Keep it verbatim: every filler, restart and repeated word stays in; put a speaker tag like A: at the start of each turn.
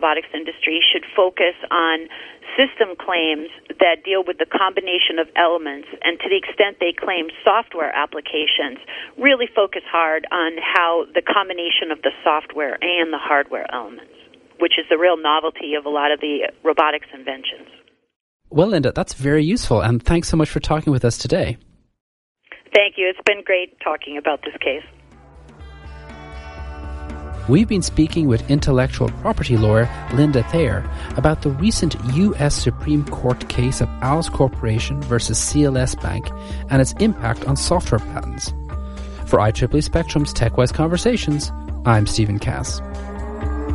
A: robotics industry should focus on system claims that deal with the combination of elements, and to the extent they claim software applications, really focus hard on how the combination of the software and the hardware elements, which is the real novelty of a lot of the robotics inventions.
B: Well, Linda, that's very useful, and thanks so much for talking with us today.
A: Thank you. It's been great talking about this case.
B: We've been speaking with intellectual property lawyer Linda Thayer about the recent U S Supreme Court case of Alice Corporation versus C L S Bank and its impact on software patents. For I triple E Spectrum's TechWise Conversations, I'm Stephen Cass.